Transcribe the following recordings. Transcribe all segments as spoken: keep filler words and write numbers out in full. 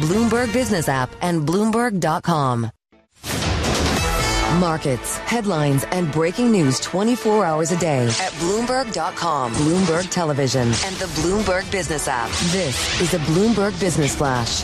Bloomberg Business app, and Bloomberg dot com. Markets, headlines, and breaking news twenty-four hours a day at Bloomberg dot com, Bloomberg Television, and the Bloomberg Business app. This is a Bloomberg Business Flash.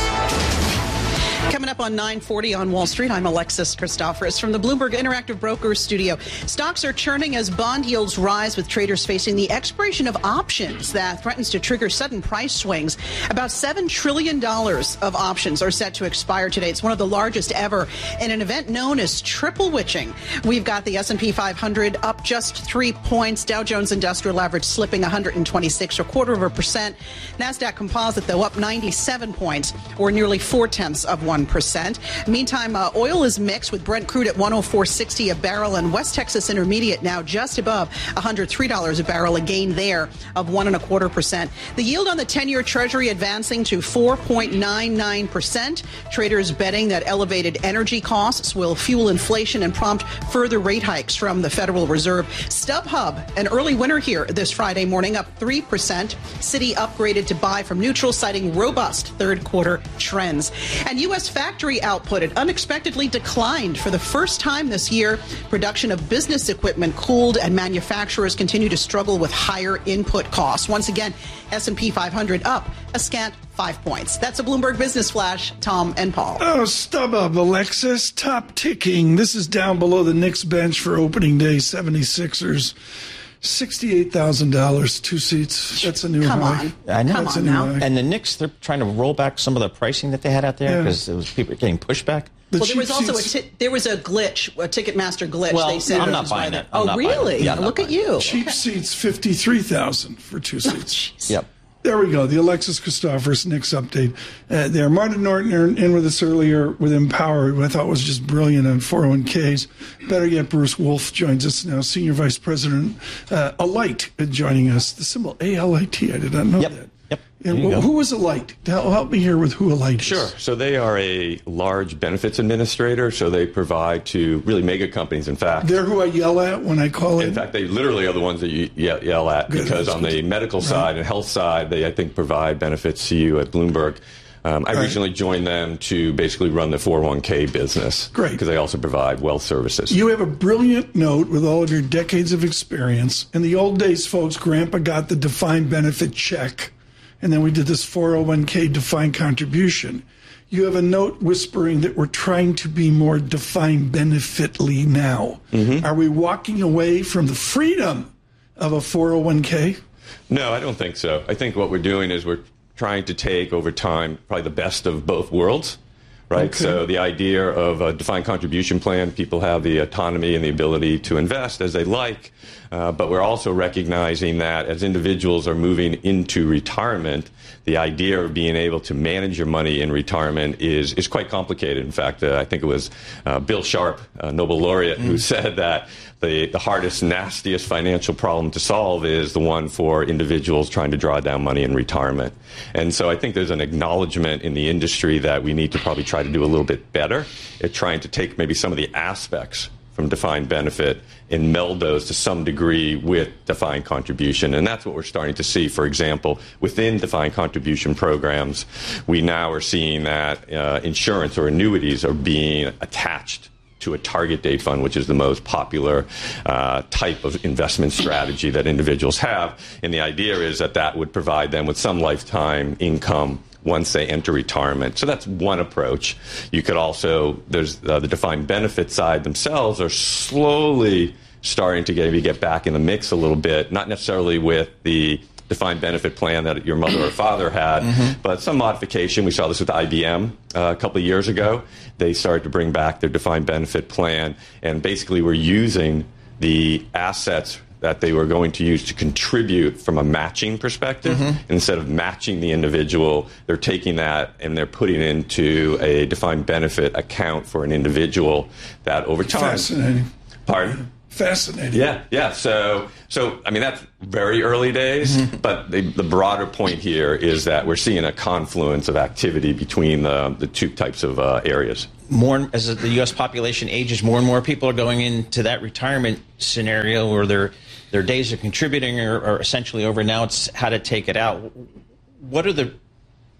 Coming up on nine forty on Wall Street, I'm Alexis Christoforous from the Bloomberg Interactive Brokers studio. Stocks are churning as bond yields rise, with traders facing the expiration of options that threatens to trigger sudden price swings. About seven trillion dollars of options are set to expire today. It's one of the largest ever in an event known as triple witching. We've got the S and P five hundred up just three points. Dow Jones Industrial Average slipping one hundred twenty-six, or quarter of a percent. NASDAQ Composite, though, up ninety-seven points, or nearly four-tenths of one percent. Meantime, uh, oil is mixed, with Brent crude at one oh four sixty a barrel, and West Texas Intermediate now just above one hundred three dollars a barrel, a gain there of one and a quarter percent. The yield on the ten-year Treasury advancing to four point nine nine percent. Traders betting that elevated energy costs will fuel inflation and prompt further rate hikes from the Federal Reserve. StubHub, an early winner here this Friday morning, up three percent. Citi upgraded to buy from neutral, citing robust third quarter trends. And U S factory output had unexpectedly declined for the first time this year. Production of business equipment cooled, and manufacturers continue to struggle with higher input costs. Once again, S and P five hundred up a scant five points. That's a Bloomberg Business Flash. Tom and Paul. Oh, StubHub, Alexis, top ticking. This is down below the Knicks bench for opening day, seventy-sixers. sixty-eight thousand dollars, two seats. That's a new Come high. on. I know. Come That's on a new now. high. And the Knicks, they're trying to roll back some of the pricing that they had out there, because Yeah. it was people getting pushback. The Well, there was cheap also a seats- t- there was a glitch, a Ticketmaster glitch. Well, they said I'm this not is why buying they- it. I'm Oh, not buying it. really? Yeah, I'm not Look at buying it. you. cheap seats, fifty-three thousand for two seats. Yep. There we go. The Alexis Christoforous Knicks update uh, there. Martin Norton in in with us earlier with Empower, who I thought was just brilliant on four oh one Ks. Better yet, Bruce Wolf joins us now, Senior Vice President, uh, Alight, uh, joining us. The symbol A L I T. I did not know Yep. that. Yep. And There you wh- go. who is Alight? Help, help me here with who Alight is. Sure. So they are a large benefits administrator. So they provide to really mega companies. In fact, They're who I yell at when I call in. in fact, they literally are the ones that you ye- yell at, Good, because that's on good. the medical side and health side, they, I think, provide benefits to you at Bloomberg. Um, I Right. recently joined them to basically run the four oh one K business. Great. Because they also provide wealth services. You have a brilliant note with all of your decades of experience. In the old days, folks, Grandpa got the defined benefit check, and then we did this four oh one K defined contribution. You have a note whispering that we're trying to be more defined benefitly now. Mm-hmm. Are we walking away from the freedom of a four oh one K? No, I don't think so. I think what we're doing is we're trying to take over time probably the best of both worlds, right? Okay. So the idea of a defined contribution plan, people have the autonomy and the ability to invest as they like, uh, but we're also recognizing that as individuals are moving into retirement, the idea of being able to manage your money in retirement is, is quite complicated. In fact, uh, I think it was uh, Bill Sharp, a Nobel laureate, who said that the, the hardest, nastiest financial problem to solve is the one for individuals trying to draw down money in retirement. And so I think there's an acknowledgement in the industry that we need to probably try to do a little bit better at trying to take maybe some of the aspects from defined benefit and meld those to some degree with defined contribution. And that's what we're starting to see. For example, within defined contribution programs, we now are seeing that uh, insurance or annuities are being attached to a target date fund, which is the most popular uh, type of investment strategy that individuals have. And the idea is that that would provide them with some lifetime income once they enter retirement. So that's one approach. You could also, there's uh, the defined benefit side themselves are slowly starting to maybe get back in the mix a little bit, not necessarily with the defined benefit plan that your mother or father had, mm-hmm. but some modification. We saw this with I B M uh, a couple of years ago. They started to bring back their defined benefit plan, and basically were using the assets that they were going to use to contribute from a matching perspective. Mm-hmm. Instead of matching the individual, they're taking that and they're putting it into a defined benefit account for an individual that over time... Fascinating. Pardon? Fascinating. Yeah, yeah. So, so I mean, that's very early days, mm-hmm. but the, the broader point here is that we're seeing a confluence of activity between the, the two types of uh, areas. More as the U S population ages, more and more people are going into that retirement scenario where their their days of contributing are, are essentially over. Now it's how to take it out. What are the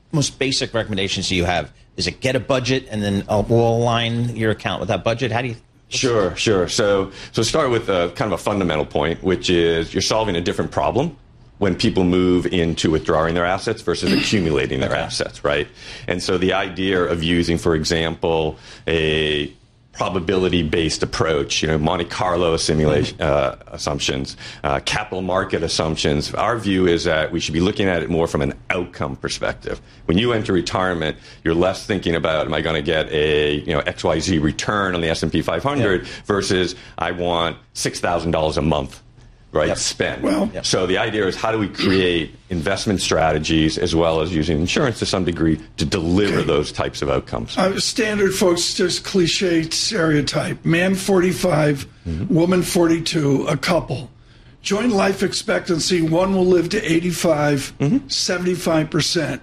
most basic recommendations do you have? Is it get a budget and then uh, we'll align your account with that budget? How do you? Sure, sure. So, so start with a kind of a fundamental point, which is you're solving a different problem when people move into withdrawing their assets versus accumulating their assets, right? And so the idea of using, for example, a probability-based approach, you know, Monte Carlo simulation uh, assumptions, uh, capital market assumptions. Our view is that we should be looking at it more from an outcome perspective. When you enter retirement, you're less thinking about, am I going to get a, you know, X Y Z return on the S and P five hundred yeah. versus I want six thousand dollars a month. Right, yep. spend. Well, yep. So the idea is how do we create investment strategies as well as using insurance to some degree to deliver okay. those types of outcomes. Uh, standard, folks, just cliche stereotype. Man forty-five, mm-hmm. woman forty-two, a couple. Joint life expectancy, one will live to eighty-five, mm-hmm. seventy-five percent.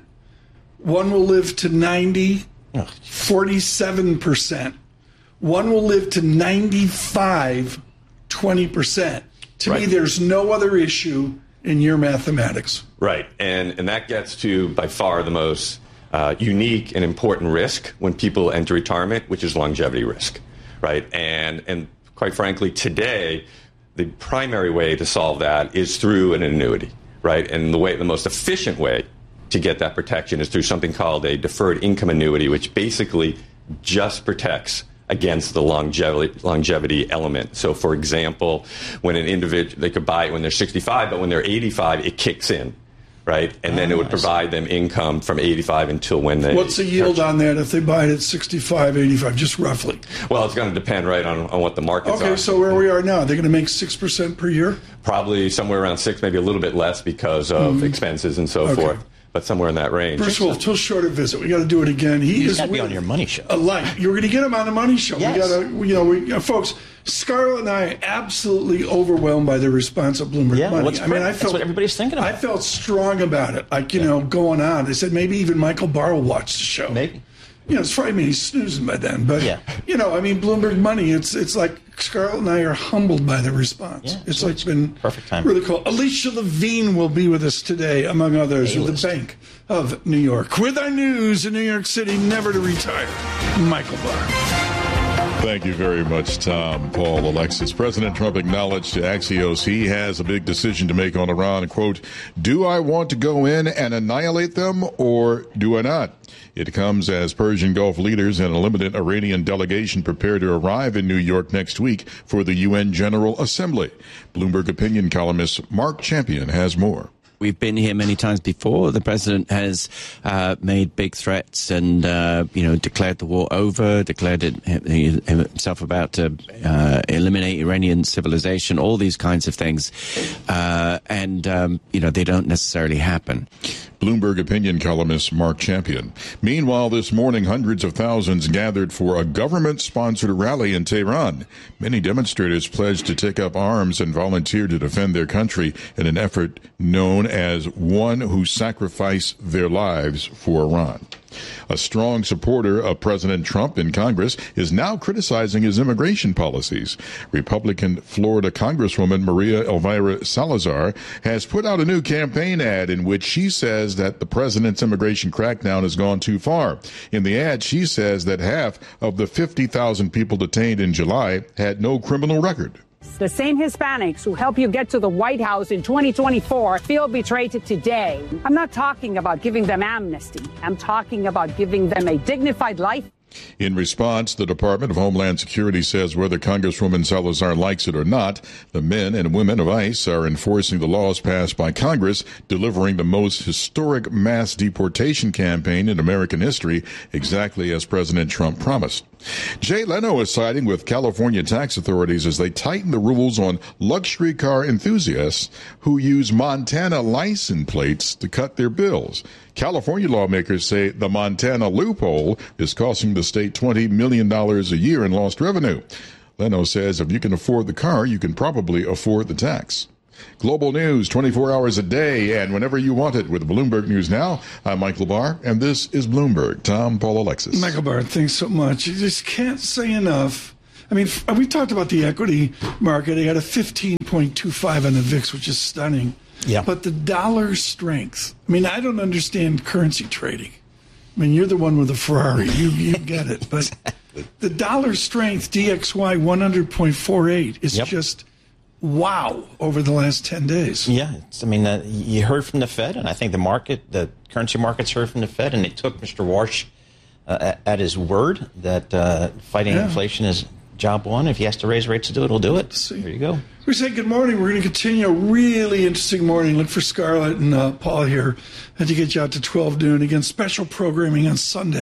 One will live to ninety, oh. forty-seven percent. One will live to ninety-five, twenty percent. To right. me, there's no other issue in your mathematics. Right, and and that gets to, by far, the most uh, unique and important risk when people enter retirement, which is longevity risk, right? And and quite frankly, today, the primary way to solve that is through an annuity, right? And the way, the most efficient way to get that protection is through something called a deferred income annuity, which basically just protects against the longevity longevity element. So, for example, when an individual, they could buy it when they're sixty-five, but when they're eighty-five, it kicks in, right? And oh, then it would provide them income from eighty-five until when they... What's the yield on that if they buy it at sixty-five, eighty-five, just roughly? Well, it's going to depend, right, on, on what the markets okay, are. Okay, so where we are now, they're going to make six percent per year? Probably somewhere around six, maybe a little bit less because of mm-hmm. expenses and so okay. forth. But somewhere in that range. Bruce Wolf, till shorter visit. We got to do it again. He He's is got to be on your money show. A light. You're going to get him on the money show. Yes. We got to, you know, we, uh, folks. Scarlett and I are absolutely overwhelmed by the response of Bloomberg yeah, Money. What's I mean, I That's felt, what everybody's thinking about. I felt strong about it. Like you yeah. know, going on. They said maybe even Michael Barr will watch the show. Maybe. You know, it's probably me snoozing by then. But yeah. you know, I mean, Bloomberg Money. It's it's like Scarlett and I are humbled by the response. Yeah, it's so like it's been perfect time. Really cool. Alicia Levine will be with us today, among others, with the Bank of New York. With our news in New York City, never to retire, Michael Barr. Thank you very much, Tom. Paul, Alexis. President Trump acknowledged to Axios he has a big decision to make on Iran. Quote, do I want to go in and annihilate them or do I not? It comes as Persian Gulf leaders and a limited Iranian delegation prepare to arrive in New York next week for the U N General Assembly. Bloomberg opinion columnist Mark Champion has more. We've been here many times before. The president has uh, made big threats and, uh, you know, declared the war over, declared it himself about to uh, eliminate Iranian civilization, all these kinds of things. Uh, and, um, you know, they don't necessarily happen. Bloomberg opinion columnist Mark Champion. Meanwhile, this morning, hundreds of thousands gathered for a government-sponsored rally in Tehran. Many demonstrators pledged to take up arms and volunteer to defend their country in an effort known as One Who Sacrificed Their Lives for Iran. A strong supporter of President Trump in Congress is now criticizing his immigration policies. Republican Florida Congresswoman Maria Elvira Salazar has put out a new campaign ad in which she says that the president's immigration crackdown has gone too far. In the ad, she says that half of the fifty thousand people detained in July had no criminal record. The same Hispanics who help you get to the White House in twenty twenty-four feel betrayed today. I'm not talking about giving them amnesty. I'm talking about giving them a dignified life. In response, the Department of Homeland Security says whether Congresswoman Salazar likes it or not, the men and women of ICE are enforcing the laws passed by Congress, delivering the most historic mass deportation campaign in American history, exactly as President Trump promised. Jay Leno is siding with California tax authorities as they tighten the rules on luxury car enthusiasts who use Montana license plates to cut their bills. California lawmakers say the Montana loophole is costing the state twenty million dollars a year in lost revenue. Leno says if you can afford the car, you can probably afford the tax. Global news twenty-four hours a day and whenever you want it with Bloomberg News Now. I'm Michael Barr, and this is Bloomberg. Tom, Paul, Alexis. Michael Barr, thanks so much. You just can't say enough. I mean, we talked about the equity market. They had a fifteen point two five on the V I X, which is stunning. Yeah. But the dollar strength, I mean, I don't understand currency trading. I mean, you're the one with the Ferrari. You you get it. But exactly. The dollar strength, D X Y one hundred point four eight, is yep. just wow over the last ten days. Yeah. It's, I mean, uh, you heard from the Fed, and I think the market, the currency markets heard from the Fed, and they took Mister Warsh uh, at, at his word that uh, fighting yeah. inflation is job one. If he has to raise rates to do it, he'll do it. There you go. We say good morning. We're going to continue a really interesting morning. Look for Scarlett and uh, Paul here to get you out to twelve noon. Again, special programming on Sunday.